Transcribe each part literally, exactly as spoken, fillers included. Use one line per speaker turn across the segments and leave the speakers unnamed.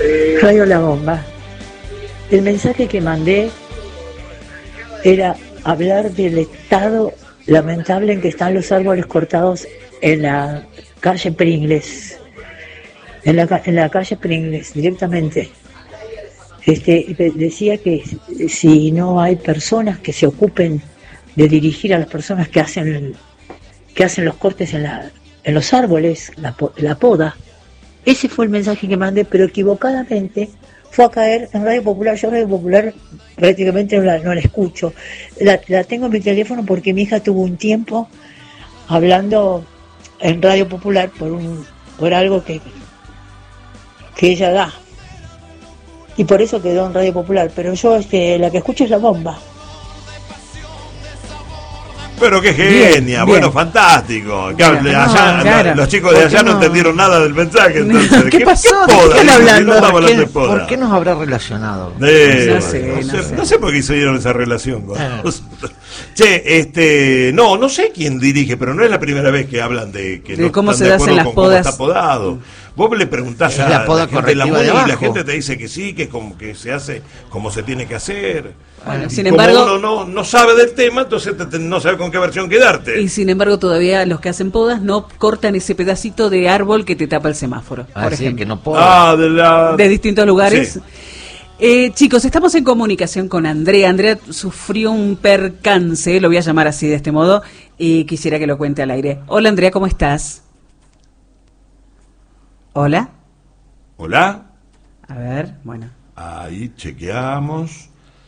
Radio La Bomba. El mensaje que mandé era hablar del estado lamentable en que están los árboles cortados en la calle Pringles. En la, en la calle Pringles, directamente. Este, decía que si no hay personas que se ocupen de dirigir a las personas que hacen que hacen los cortes en, la, en los árboles, la, la poda. Ese fue el mensaje que mandé, pero equivocadamente fue a caer en Radio Popular. Yo Radio Popular prácticamente no la, no la escucho. La, la tengo en mi teléfono porque mi hija tuvo un tiempo hablando en Radio Popular por un por algo que, que ella da. Y por eso quedó en Radio Popular, pero yo este, la que escucho es La Bomba.
Pero qué genia, bien, bueno, bien. Fantástico. Claro, no, allá, claro. Los chicos de allá no? no entendieron nada del mensaje. Entonces,
¿Qué, ¿Qué pasó?
¿Qué poda?
¿Qué hablando?
No
¿Por, qué, ¿Por qué nos habrá relacionado?
Eh, no, sé, no, sé, no, sé. no sé por qué hicieron esa relación con eh. Che, este, no, no sé quién dirige, pero no es la primera vez que hablan de que
de
no
cómo
están
se
de acuerdo
las
con
podas.
cómo está podado. Vos le preguntás a
la, poda
la gente la
de
y la gente te dice que sí, que es como que se hace como se tiene que hacer.
Bueno,
y
sin
como
embargo,
uno no, no sabe del tema, entonces te, te, no sabe con qué versión quedarte.
Y sin embargo todavía los que hacen podas no cortan ese pedacito de árbol que te tapa el semáforo,
ah,
por
sí,
ejemplo.
Que no poda.
Ah, de, la...
de distintos lugares.
Sí.
Eh, chicos, estamos en comunicación con Andrea. Andrea sufrió un percance, lo voy a llamar así de este modo, y quisiera que lo cuente al aire. Hola Andrea, ¿cómo estás? Hola.
Hola.
A ver, bueno.
Ahí chequeamos.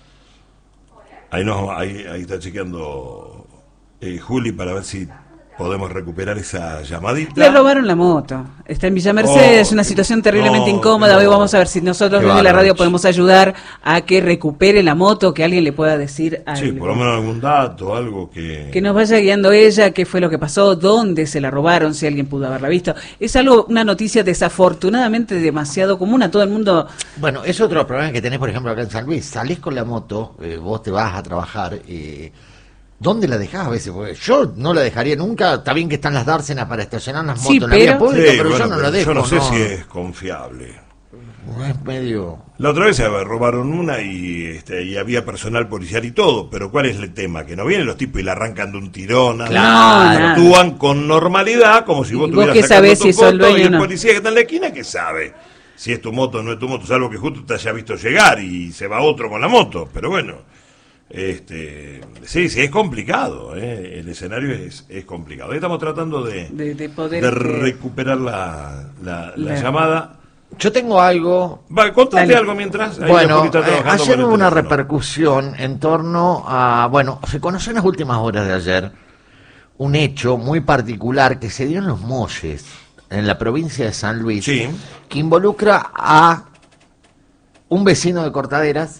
Ahí, no, ahí, ahí está chequeando eh, Juli para ver si podemos recuperar esa llamadita.
Le robaron la moto. Está en Villa Mercedes, oh, una situación terriblemente no, incómoda. No. Hoy vamos a ver si nosotros desde la radio podemos ayudar a que recupere la moto, que alguien le pueda decir algo.
Sí, por lo menos algún dato, algo que...
Que nos vaya guiando ella, qué fue lo que pasó, dónde se la robaron, si alguien pudo haberla visto. Es algo, una noticia desafortunadamente demasiado común a todo el mundo.
Bueno, es otro problema que tenés, por ejemplo, acá en San Luis. Salís con la moto, eh, vos te vas a trabajar... Eh, ¿dónde la dejás a veces? Porque yo no la dejaría nunca. Está bien que están las dársenas para estacionar las motos
sí,
en
pero...
la vía pública,
sí,
pero
bueno,
yo no
pero
la dejo.
Yo no sé
no.
si es confiable.
Es medio...
La otra vez se robaron una y, este, y había personal policial y todo, pero ¿cuál es el tema? Que no vienen los tipos y la arrancan de un tirón,
claro.
actúan con normalidad, como si vos
estuvieras
sacando
tu
si
foto
y el
no?
policía que está en la esquina, ¿qué sabe? Si es tu moto o no es tu moto, salvo que justo te haya visto llegar y se va otro con la moto, pero bueno... Este, sí, sí, es complicado, ¿eh? El escenario es, es complicado. Ahí estamos tratando de,
de, de, poder
de
que...
recuperar la, la, la, la
llamada. Yo tengo algo.
Va, contate algo mientras. Ahí
bueno, eh, ayer hubo una repercusión en torno a. Bueno, se conoció en las últimas horas de ayer un hecho muy particular que se dio en Los Molles, en la provincia de San Luis,
sí.
que involucra a un vecino de Cortaderas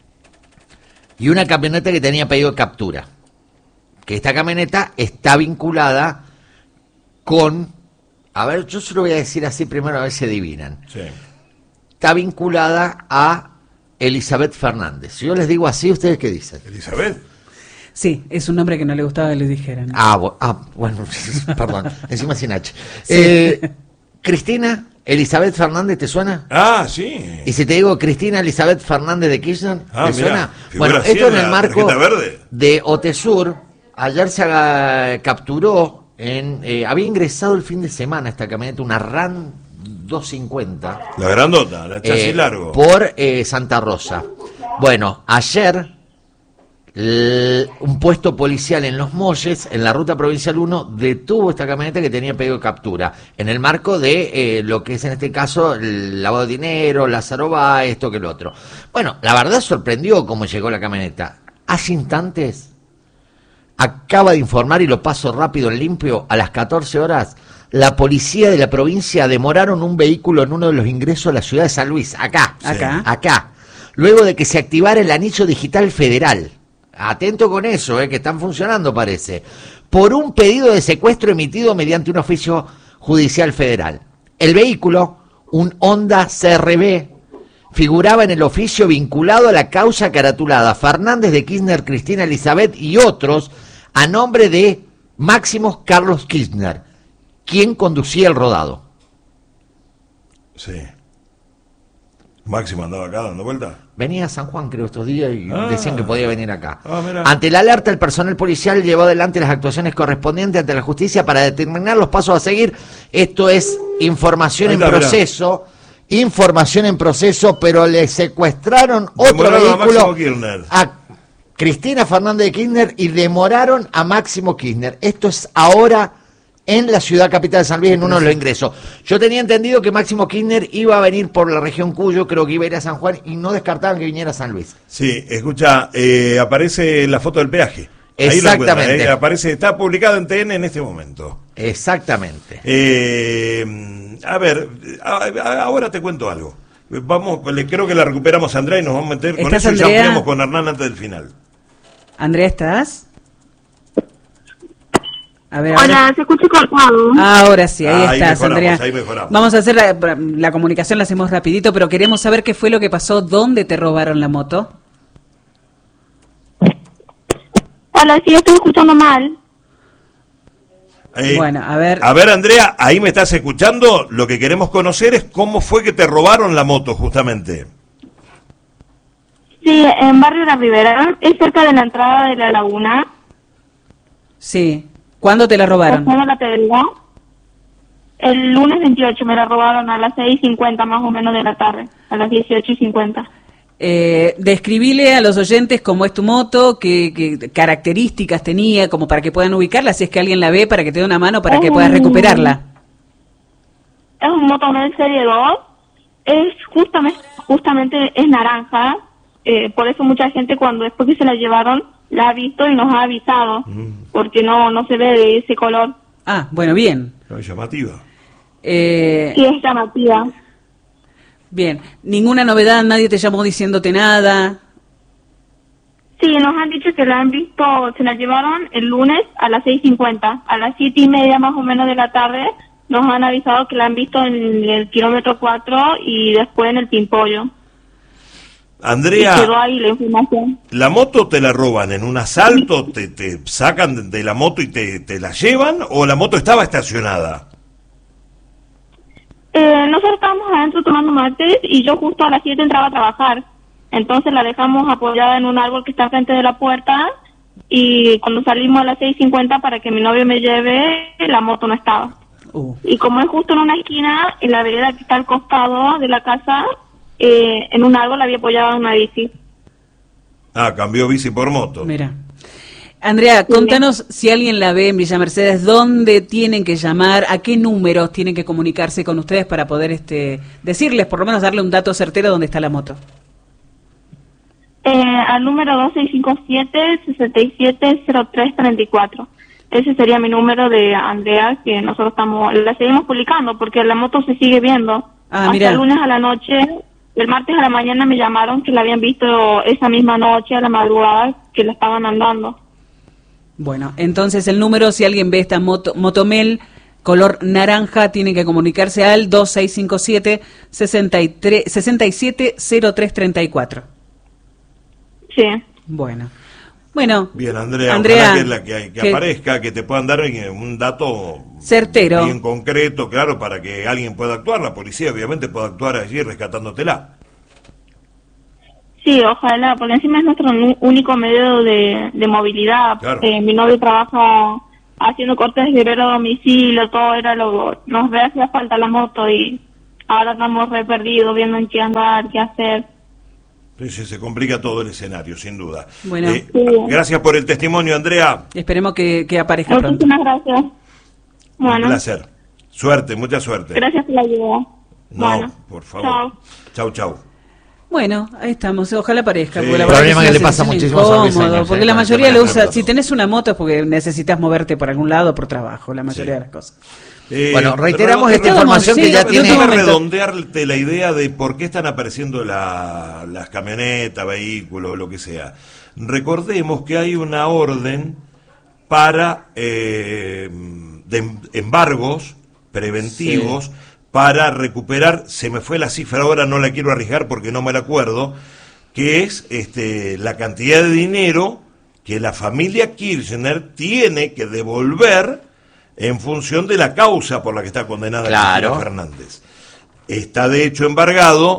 y una camioneta que tenía pedido de captura. Que esta camioneta está vinculada con... A ver, yo se lo voy a decir así primero a ver si adivinan.
Sí.
Está vinculada a Elizabeth Fernández. Si yo les digo así, ¿ustedes qué dicen?
¿Elizabeth?
Sí, es un nombre que no le gustaba que le dijeran.
Ah, bu- ah bueno, perdón, encima sin H. Sí. Eh, Cristina Elizabeth Fernández, ¿te suena?
Ah, sí.
Y si te digo Cristina Elizabeth Fernández de Kirchner,
ah,
¿te
mirá,
suena? Bueno, esto en el marco de Otesur, ayer se uh, capturó, en, eh, había ingresado el fin de semana esta camioneta, una RAM doscientos cincuenta.
La grandota, la chasis
eh,
largo.
Por eh, Santa Rosa. Bueno, ayer... L- un puesto policial en Los Molles, en la ruta provincial uno, detuvo esta camioneta que tenía pedido de captura, en el marco de eh, lo que es en este caso el lavado de dinero, Lázaro Báez, esto que lo otro. Bueno, la verdad sorprendió cómo llegó la camioneta. Hace instantes, acaba de informar, y lo paso rápido en limpio, a las catorce horas, la policía de la provincia demoraron un vehículo en uno de los ingresos a la ciudad de San Luis, acá,
sí. acá,
acá, luego de que se activara el anillo digital federal. Atento con eso, eh, que están funcionando parece, por un pedido de secuestro emitido mediante un oficio judicial federal. El vehículo, un Honda C R V, figuraba en el oficio vinculado a la causa caratulada Fernández de Kirchner, Cristina Elizabeth y otros, a nombre de Máximo Carlos Kirchner, quien conducía el rodado.
Sí. Máximo andaba acá dando vuelta.
Venía a San Juan, creo, estos días y
Ah.
decían que podía venir acá.
Ah, mirá.
Ante la alerta, el personal policial llevó adelante las actuaciones correspondientes ante la justicia para determinar los pasos a seguir. Esto es información
Ahí
en
está, mirá.
proceso, información en proceso, pero le secuestraron otro
Demoraron a
vehículo
Máximo Kirchner.
a Cristina Fernández de Kirchner y demoraron a Máximo Kirchner. Esto es ahora en la ciudad capital de San Luis, en uno de los ingresos. Yo tenía entendido que Máximo Kirchner iba a venir por la región Cuyo, creo que iba a ir a San Juan, y no descartaban que viniera a San Luis.
Sí, escucha, eh, aparece la foto del peaje. Ahí lo
Exactamente.
encuentran, eh, aparece, está publicado en T N en este momento.
Exactamente.
Eh, a ver, a- a- ahora te cuento algo. Vamos, le creo que la recuperamos a Andrea y nos vamos a meter con
¿Estás,
eso y ya
Andrea?
ampliamos con Hernán antes del final.
Andrea, ¿estás? A ver,
Hola,
ahora,
se escucha cortado.
ahora sí, ahí
Ah, ahí
estás,
mejoramos,
Andrea.
ahí mejoramos.
Vamos a hacer la, la comunicación, la hacemos rapidito, pero queremos saber qué fue lo que pasó, dónde te robaron la moto.
Hola, sí, estoy escuchando mal.
Eh,
Bueno, a ver.
A ver, Andrea, ahí me estás escuchando. Lo que queremos conocer es cómo fue que te robaron la moto, justamente.
Sí, en Barrio La Ribera, es cerca de la entrada de la laguna,
Sí. ¿Cuándo te la robaron?
pasando la pedrera. El lunes veintiocho me la robaron a las seis y cincuenta más o menos de la tarde, a las dieciocho y cincuenta.
Eh, describile a los oyentes cómo es tu moto, qué, qué características tenía, como para que puedan ubicarla, si es que alguien la ve, para que te dé una mano, para que
Oh.
puedas recuperarla.
Es un motomel serie dos, es justamente, justamente es naranja, eh, por eso mucha gente cuando después que se la llevaron la ha visto y nos ha avisado, porque no no se ve de ese color.
Ah, bueno, bien.
No, es llamativa.
Eh,
Sí, es llamativa.
bien, ninguna novedad, nadie te llamó diciéndote nada.
Sí, nos han dicho que la han visto, se la llevaron el lunes a las seis cincuenta, a las siete y media más o menos de la tarde nos han avisado que la han visto en el kilómetro cuatro y después en el Pimpollo. Y
Andrea,
quedó ahí la información.
¿la moto te la roban en un asalto? ¿Te, te sacan de- de la moto y te, te la llevan? ¿O la moto estaba estacionada?
Eh, nosotros estábamos adentro tomando mates y yo justo a las siete entraba a trabajar. Entonces la dejamos apoyada en un árbol que está frente de la puerta y cuando salimos a las seis cincuenta para que mi novio me lleve, la moto no estaba.
Uh,
Y como es justo en una esquina, en la vereda que está al costado de la casa, eh, en un árbol había apoyado una bici.
Ah, cambió bici por moto.
mira. Andrea, contanos si alguien la ve en Villa Mercedes, ¿dónde tienen que llamar? ¿A qué números tienen que comunicarse con ustedes para poder este decirles, por lo menos darle un dato certero dónde está la moto?
Eh, al número dos seis cinco siete, seis siete cero tres tres cuatro. Ese sería mi número de Andrea, que nosotros estamos, la seguimos publicando porque la moto se sigue viendo.
Ah,
Hasta
mira.
el lunes a la noche, el martes a la mañana me llamaron que la habían visto esa misma noche a la madrugada que la estaban andando.
Bueno, entonces el número, si alguien ve esta moto, motomel color naranja, tiene que comunicarse al dos seis cinco siete, seis siete cero tres tres cuatro.
Sí.
Bueno. Bueno,
Bien, Andrea,
Andrea,
ojalá que, la, que, que
que-
aparezca, que te puedan dar eh, un dato
Certero.
bien concreto, claro, para que alguien pueda actuar. La policía obviamente pueda actuar allí rescatándotela.
Sí, ojalá, porque encima es nuestro nu- único medio de, de movilidad.
Claro.
Eh, mi novio trabaja haciendo cortes de ver a domicilio, todo era lo... Nos ve hacía falta la moto y ahora estamos re perdidos viendo en qué andar, qué hacer.
Entonces se complica todo el escenario, sin duda.
Bueno.
Eh,
Sí.
Gracias por el testimonio, Andrea.
Esperemos que, que aparezca pronto.
Muchísimas gracias.
Un
Bueno,
placer. Suerte, mucha suerte.
gracias por la ayuda.
No,
Bueno,
por favor.
chao.
Chau, chau.
Bueno, ahí estamos, ojalá aparezca.
Sí.
porque la
El
verdad
problema
es
que
una
le pasa
sensación
muchísimo a los
incómodo,
sanluiseños,
porque
¿eh?
la
Con el
mayoría
tema
lo
de
usa,
las
si
motos.
tenés una moto es porque necesitas moverte por algún lado por trabajo, la mayoría
Sí.
de las cosas.
Eh,
Bueno, reiteramos
re-
esta
re-
información
sí,
que ya
no,
tiene...
no,
Déjame
momento.
redondearte la idea de por qué están apareciendo la- las camionetas, vehículos, lo que sea. Recordemos que hay una orden para eh, de em- embargos preventivos para recuperar, se me fue la cifra ahora, no la quiero arriesgar porque no me la acuerdo, que es este, la cantidad de dinero que la familia Kirchner tiene que devolver en función de la causa por la que está condenada
Claro.
Cristina Fernández. Está de hecho embargado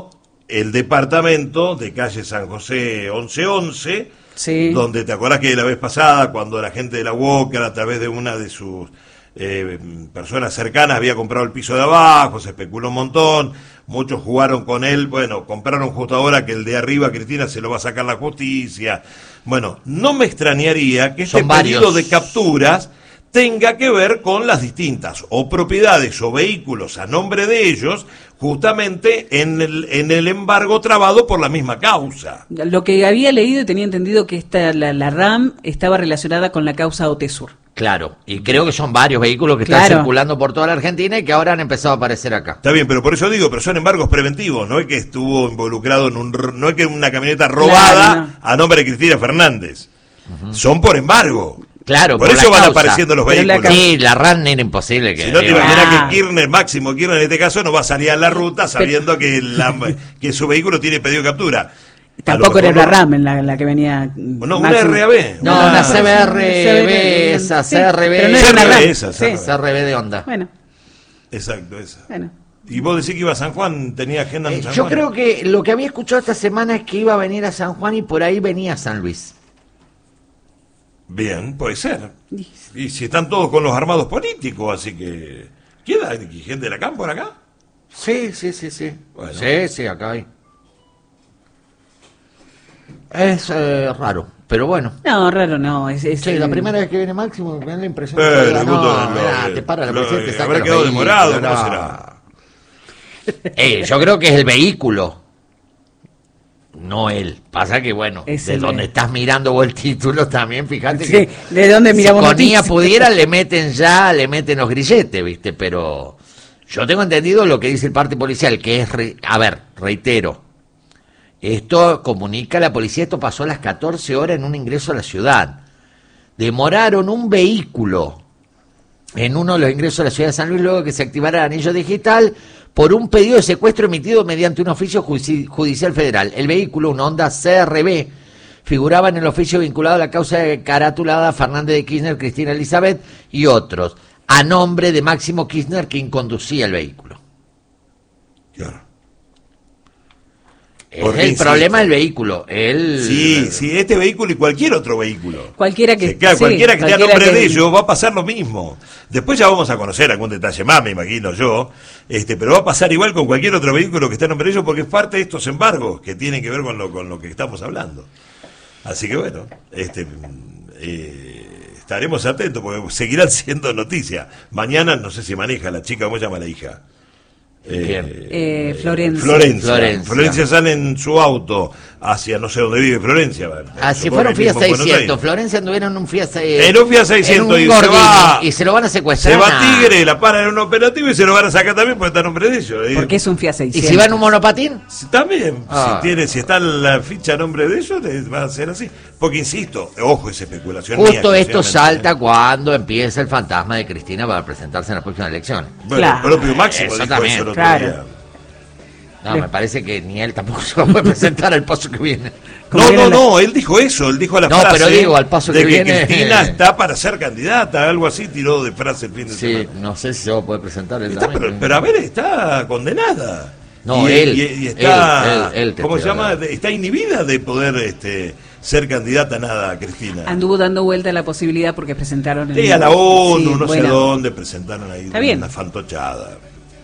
el departamento de calle San José once once,
Sí.
donde te acordás que la vez pasada, cuando la gente de la Walker, a través de una de sus eh, personas cercanas, había comprado el piso de abajo, se especuló un montón, muchos jugaron con él, bueno, compraron justo ahora que el de arriba, Cristina, se lo va a sacar la justicia. Bueno, no me extrañaría que este
Son varios.
pedido de capturas tenga que ver con las distintas o propiedades o vehículos a nombre de ellos, justamente en el, en el embargo trabado por la misma causa.
Lo que había leído y tenía entendido que esta, la, la RAM estaba relacionada con la causa Otesur.
Claro, y creo que son varios vehículos que
Claro.
están circulando por toda la Argentina y que ahora han empezado a aparecer acá.
Está bien, pero por eso digo, pero son embargos preventivos, no es que estuvo involucrado en un, r- no es que una camioneta robada
Claro, no.
a nombre de Cristina Fernández. Son por embargo.
Claro,
por,
por
eso
la
van
causa.
apareciendo los
Pero la
vehículos.
Sí, la RAM era imposible que...
Si no te
digo,
imaginas
Ah.
que Kirchner, Máximo Kirchner en este caso, no va a salir a la ruta sabiendo que, la, que su vehículo tiene pedido de captura.
Tampoco
A lo
era
mejor
la
no-
RAM en la, la que venía.
No, una
Máximo.
R A B.
No,
Ah,
una
sí.
C B R B, esa,
Sí,
C R B.
pero no era una
C R B,
RAM.
esa,
Sí.
C R B.
C R B de onda.
Bueno,
Exacto, esa.
bueno.
Y vos decís que iba a San Juan, tenía agenda en
Eh,
San
yo
Juan.
creo que lo que había escuchado esta semana es que iba a venir a San Juan y por ahí venía a San Luis.
Bien, puede ser. Y si están todos con los armados políticos, así que... ¿Queda gente de la cámpora acá?
Sí, sí, sí, sí.
Bueno.
Sí, sí, acá hay. Es eh, raro, pero bueno.
No, raro no. Es, es,
Sí, la
eh,
primera vez que viene Máximo me da la impresión
Pero,
que diga, no,
puto,
mirá,
lo-
te para la
lo-
policía y te saca
habrá
los
quedado
vehículos,
demorado,
no.
¿cómo será?
Eh, yo creo que es el vehículo, no él. Pasa que, bueno,
Es
de
el-
donde estás mirando vos el título también, fíjate
Sí,
que...
¿de dónde miramos
si con I A
noticias?
pudiera, le meten ya, le meten los grilletes, ¿viste? Pero yo tengo entendido lo que dice el parte policial, que es, re- a ver, reitero, esto comunica a la policía, esto pasó a las catorce horas en un ingreso a la ciudad. Demoraron un vehículo en uno de los ingresos a la ciudad de San Luis luego que se activara el anillo digital por un pedido de secuestro emitido mediante un oficio judici- judicial federal. El vehículo, un Honda C R B, figuraba en el oficio vinculado a la causa de caratulada Fernández de Kirchner, Cristina Elizabeth y otros, a nombre de Máximo Kirchner, quien conducía el vehículo.
Claro.
Es
Porque
el
insisto.
problema del vehículo. El...
Sí, sí, este vehículo y cualquier otro vehículo.
Cualquiera que,
Sí, claro,
sí,
cualquiera que esté a
cualquiera
nombre
que-
de ellos va a pasar lo mismo. Después ya vamos a conocer algún detalle más, me imagino yo, este, pero va a pasar igual con cualquier otro vehículo que esté a nombre de ellos porque es parte de estos embargos que tienen que ver con lo, con lo que estamos hablando. Así que bueno, este, eh, estaremos atentos porque seguirán siendo noticias. Mañana no sé si maneja la chica, ¿cómo se llama la hija?
Bien.
Eh, Florencia.
Florencia.
Florencia.
Florencia sale en su auto hacia no sé dónde vive Florencia.
Ah, si
Supongo
fuera un
que
Fiat
mismo en Buenos
seiscientos,
Aires.
Florencia anduvieron en un Fiat seiscientos.
En un Fiat seiscientos
en un
y se
Gordini,
va-
y se lo van a secuestrar.
Se va
Nah.
Tigre, la paran en un operativo y se lo van a sacar también porque está a nombre de ellos.
Porque es un Fiat
¿Y
seiscientos.
si va en un monopatín?
Si También,
Ah.
si tiene, si está la ficha a nombre de ellos, les va a ser así. Porque insisto, ojo, es especulación mía,
Justo esto
exclusivamente,
salta
¿eh?
cuando empieza el fantasma de Cristina para presentarse en las próximas elecciones.
Bueno,
Claro.
el propio Máximo
Eso
dijo
también,
eso el otro
claro.
día.
No,
Le-
me parece que ni él tampoco se va a poder presentar al paso que viene.
Como
No,
viene
no,
la-
no, él dijo eso, él dijo la
No,
frase
pero digo, al paso
de
que
que
viene-
Cristina está para ser candidata, algo así, tiró de frase el fin de
Sí,
semana.
no sé si se va a poder presentar él
Está,
también.
pero, pero a ver, está condenada.
No,
y,
él,
y- y está,
él, él, él te
¿cómo se
estoy
llama?
hablando.
De- Está inhibida de poder este, ser candidata a nada, Cristina.
Anduvo dando vuelta la posibilidad porque presentaron...
Sí,
el-
a la ONU,
Sí,
no sé
bueno.
dónde, presentaron ahí
Está bien.
una fantochada.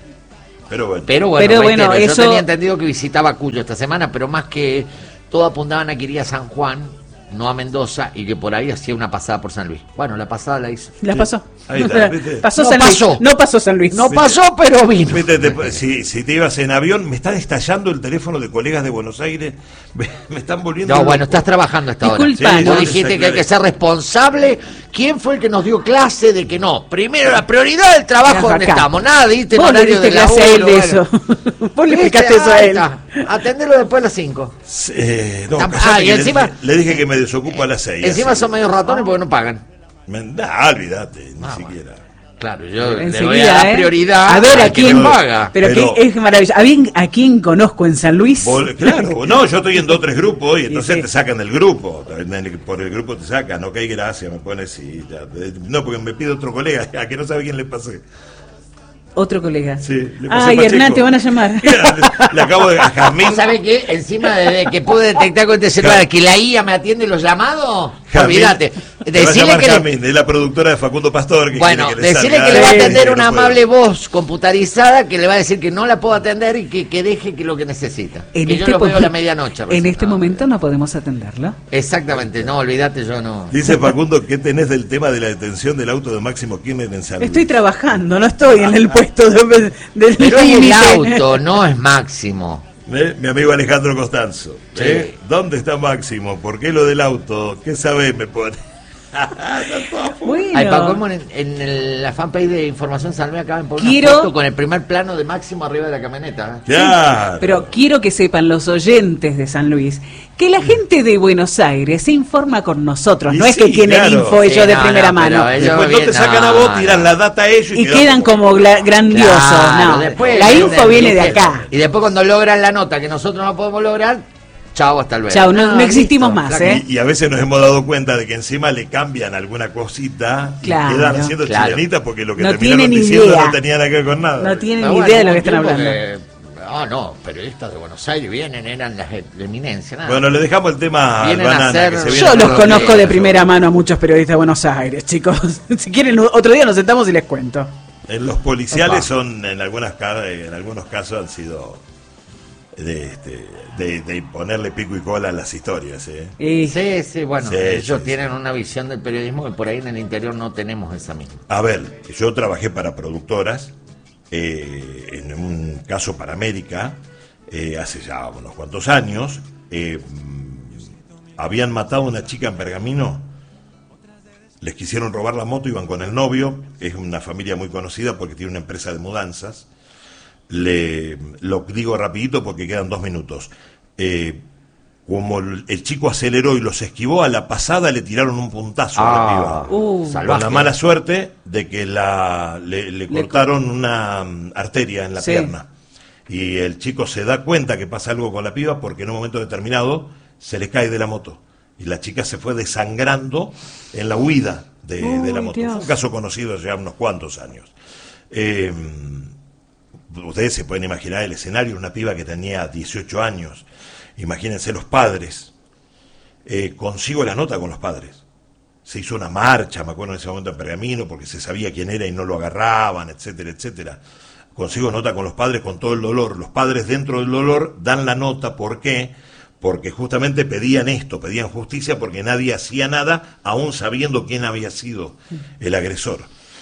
Pero bueno.
Pero bueno,
Pero bueno,
reitero,
eso-
yo tenía entendido que visitaba Cuyo esta semana, pero más que todo apuntaban a que iría a San Juan, no a Mendoza, y que por ahí hacía una pasada por San Luis. Bueno, la pasada la hizo.
La pasó.
Ahí está, ¿viste?
pasó
No
San
pasó.
Luis. No pasó San Luis.
No pasó, pero vino.
Viste, te- si, si te ibas en avión, me están estallando el teléfono de colegas de Buenos Aires, me, me están volviendo
No,
loco.
bueno, estás trabajando hasta ahora.
Disculpa,
Sí,
Vos
no,
dijiste
se
que hay que
aclaré.
ser responsable. ¿Quién fue el que nos dio clase de que no? Primero la prioridad del trabajo
Trabaja
donde
acá.
estamos. Nada, diste
Vos le
horario
diste
de
clase a él
laburo,
de
bueno.
eso. Vos le
¿Viste?
explicaste eso a
Ahí
él.
está. Atendelo después a las cinco.
Eh, no,
Ah,
callate
y
que
encima-
le, dije, le dije que me desocupo a las seis.
Encima
así.
son medio ratones porque no pagan.
Me, nah, olvídate, ni
Ah,
siquiera.
Claro, yo le
Enseguida,
voy a dar
¿eh?
prioridad
A ver,
al
¿a
que
quién?
me paga.
Pero,
Pero-
que es maravilloso. ¿A, bien- ¿A quién conozco en San Luis?
Vol- Claro, no, yo estoy en dos o tres grupos y entonces
sí.
te sacan del grupo. Por el grupo te sacan, ok, gracias, me pones y ya. No, porque me pide otro colega, a que no sabe quién le pasé.
Otro colega.
Sí, le pasé
Ay,
Pacheco.
Hernán, te van a llamar.
Mira, le, le acabo de... A Jazmín,
¿Sabe qué? Encima de que pude detectar con este celular que la I A me atiende los llamados,
Jazmín,
olvídate.
te va a
Decirle
llamar
que le-
Jazmín, es la productora de Facundo Pastor. Que
Bueno,
quiere que le
decirle
salga
que le va a
algo,
atender
que
una
no puede.
amable voz computarizada que le va a decir que no la puedo atender y que, que deje que lo que necesita.
En
que
este
yo lo veo
po-
a la medianoche.
En
recién.
este
No,
momento no podemos atenderlo.
Exactamente, no, olvídate, yo no.
Dice Facundo, ¿qué tenés del tema de la detención del auto de Máximo Kirchner en San Luis?
Estoy trabajando, no estoy en el puesto de, del
Pero es el
límite.
auto, no es Máximo.
¿Eh? Mi amigo Alejandro Costanzo.
Sí.
¿Eh? ¿Dónde está Máximo? ¿Por qué lo del auto? ¿Qué sabés? Me pone.
Bueno,
Ay, Paco, ¿cómo en, en el- la fanpage de Información Salve acaban por una
Quiero-
foto con el primer plano de Máximo arriba de la camioneta. ¿eh?
Claro.
pero quiero que sepan los oyentes de San Luis que la gente de Buenos Aires se informa con nosotros,
Y
no es
sí,
que tienen
claro.
info ellos
Sí,
de
no,
primera
no, pero
mano.
ellos
Después no
bien-
te sacan a vos,
no,
tiran
no.
la data a ellos y,
Y quedan como gla- grandiosos,
Claro,
no.
después
la
vienen,
info viene de
¿viste?
acá.
Y después cuando logran la nota que nosotros no podemos lograr, chao, hasta luego.
Chao, no- no existimos
listo,
más,
flaco.
¿eh?
Y, y a veces nos hemos dado cuenta de que encima le cambian alguna cosita
Claro.
y quedan haciendo
Claro.
chilenitas porque lo que
No
terminaron
tienen
diciendo
idea.
no tenía nada que ver con nada.
No tienen
Pero
ni
bueno,
idea de lo
hubo
que están
un tiempo
hablando.
que- Ah, no, periodistas de Buenos Aires vienen, eran las de eminencia. Nada.
Bueno, le dejamos el tema al
Vienen a
banana.
hacer-
Que se viene
Yo
con
los
los
conozco
días.
de primera mano a muchos periodistas de Buenos Aires, chicos. Si quieren, otro día nos sentamos y les cuento.
En los policiales
Opa.
son, en algunas ca- en algunos casos han sido de, este, de, de ponerle pico y cola a las historias. ¿eh?
Y
Sí, sí, bueno,
Sí,
ellos
sí,
tienen una visión del periodismo que por ahí en el interior no tenemos esa misma.
A ver, yo trabajé para productoras, eh, en un caso para América, eh, hace ya unos cuantos años, eh, mm, habían matado a una chica en Pergamino, les quisieron robar la moto, iban con el novio, es una familia muy conocida porque tiene una empresa de mudanzas, le, lo digo rapidito porque quedan dos minutos. Eh, como el, el chico aceleró y los esquivó, a la pasada le tiraron un puntazo a la piba.
Uh,
Con
salvaje.
la mala suerte de que la le, le cortaron una mm, arteria en la
Sí.
pierna. Y el chico se da cuenta que pasa algo con la piba porque en un momento determinado se le cae de la moto. Y la chica se fue desangrando en la huida de,
Uy,
de la moto.
Dios.
Fue un caso conocido ya unos cuantos años. Eh, ustedes se pueden imaginar el escenario, una piba que tenía dieciocho años. Imagínense los padres. Eh, consigo la nota con los padres. Se hizo una marcha, me acuerdo en ese momento en Pergamino, porque se sabía quién era y no lo agarraban, etcétera, etcétera. Consigo nota con los padres con todo el dolor. Los padres dentro del dolor dan la nota, ¿por qué? Porque justamente pedían esto, pedían justicia porque nadie hacía nada, aún sabiendo quién había sido el agresor.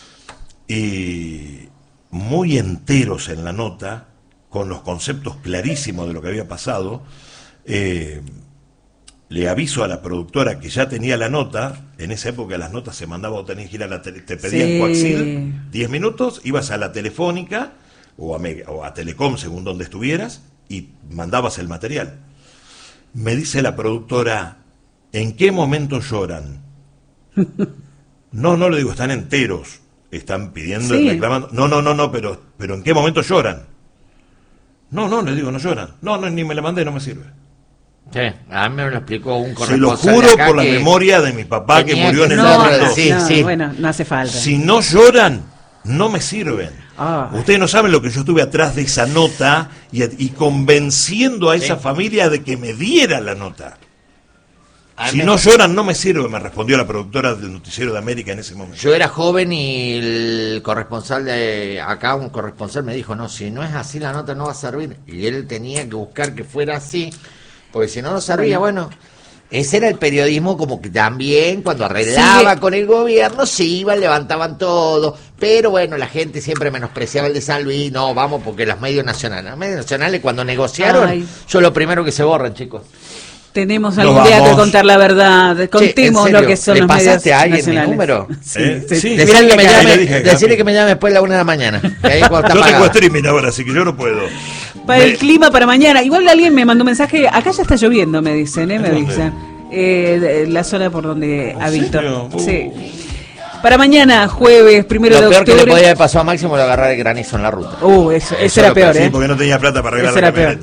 Y muy enteros en la nota, con los conceptos clarísimos de lo que había pasado, eh, le aviso a la productora que ya tenía la nota. En esa época las notas se mandaban, o tenías que ir a la tele, te pedían
Sí.
coaxil, diez minutos, ibas a la telefónica o a, Mega- o a Telecom, según donde estuvieras, y mandabas el material. Me dice la productora, ¿en qué momento lloran? No, no le digo, están enteros, están pidiendo,
Sí.
reclamando. No, no, no, no, pero, pero ¿en qué momento lloran? No, no, le digo, no lloran. No, no, ni me la mandé, no me sirve.
Sí, a mí me lo explicó un
Se lo
corresponsal
juro
de acá
por la
que
memoria de mi papá que
tenía
murió en
que
el
ser-
no,
momento.
no,
Sí,
no,
sí.
bueno, no hace falta.
Si no lloran, no me sirven.
Ah.
Ustedes no saben lo que yo estuve atrás de esa nota y, y convenciendo a esa
Sí.
familia de que me diera la nota.
a
Si
mí-
no lloran, no me sirve, me respondió la productora del Noticiero de América en ese momento.
Yo era joven y el corresponsal de acá, un corresponsal me dijo, no, si no es así la nota no va a servir. Y él tenía que buscar que fuera así, porque si no no servía. Bueno, ese era el periodismo, como que también cuando arreglaba
Sigue.
con el gobierno se iban, levantaban todo. Pero bueno, la gente siempre menospreciaba el de San Luis. No, vamos, porque los medios nacionales, los medios nacionales cuando negociaron,
Ay.
son lo primero que se borran, chicos.
Tenemos
Nos
algún día que
vamos.
contar la verdad. Contemos
Che, ¿en
lo
serio?
que son
¿Le
los medios
pasaste a alguien mi
nacionales.
número?
Sí,
¿Eh?
sí.
Sí.
Mirá
Decirle que, me
acá,
llame,
le dije,
decirle
Capi.
que me llame después de la una de la mañana. Que ahí cuando está
Yo tengo
apagada.
streaming ahora, así que yo no puedo.
Para
Me-
el clima para mañana. Igual alguien me mandó un mensaje. Acá ya está lloviendo, me dicen, ¿eh? Me
¿Dónde?
dicen. Eh, de- la zona por donde
¿En
habito.
serio? Uh.
Sí. Para mañana, jueves, primero
Lo
de
peor que le
octubre.
podía haber pasado a Máximo era agarrar el granizo en la ruta.
Uh, eso, eso
Eso
era
lo
peor,
Sí,
¿eh?
porque no tenía plata para arreglar
Eso
la
era peor.
camioneta.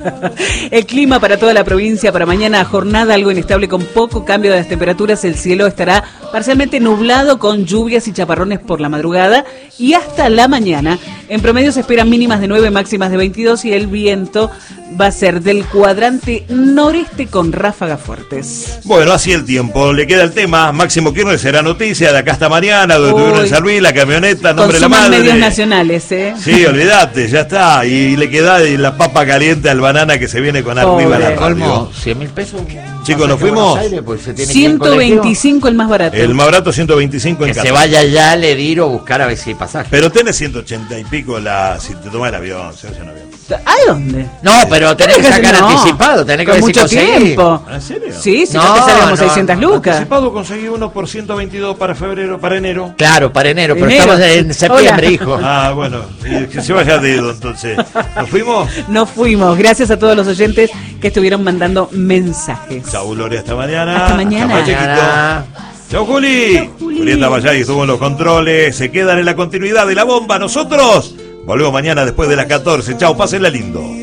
El clima para toda la provincia para mañana, jornada algo inestable con poco cambio de las temperaturas. El cielo estará parcialmente nublado con lluvias y chaparrones por la madrugada y hasta la mañana. En promedio se esperan mínimas de nueve, máximas de veintidós y el viento va a ser del cuadrante noreste con ráfagas fuertes.
Bueno, así el tiempo. Le queda el tema. Máximo Kirchner será noticia de acá hasta mañana. Donde tuvieron en San Luis, la camioneta, nombre de la madre.
Medios nacionales, ¿eh?
Sí, olvídate, ya está. Y le queda la papa caliente al banana que se viene con arriba la radio.
Colmo, cien mil pesos.
Chicos, ¿nos fuimos?
Aires, pues se tiene
ciento veinticinco el más barato.
El más barato, ciento veinticinco en
Que
casa.
se vaya ya, le dir o buscar a ver si hay pasaje.
Pero tenés ciento ochenta y pico la, si te tomas el avión, se hace un avión.
¿A dónde?
No, pero tenés que sacar
No,
anticipado, tenés que
con
ver si
mucho
conseguís.
tiempo.
¿En serio?
Sí, si no,
No,
te salíamos
no,
seiscientas
no.
lucas.
Anticipado conseguí uno por ciento veintidós para febrero, para enero.
Claro, para enero, pero
Enero.
estamos en septiembre,
Hola.
hijo.
Ah, bueno, y que se vaya dedo entonces. ¿Nos fuimos?
Nos fuimos. Gracias a todos los oyentes que estuvieron mandando mensajes.
Chau, Gloria, hasta mañana.
Hasta mañana.
Hasta mañana. Chau, Juli.
Juli.
Julieta Bayay estuvo en los controles. Se quedan en la continuidad de la bomba. Nosotros volvemos mañana después de las catorce. Chau, pásenla lindo.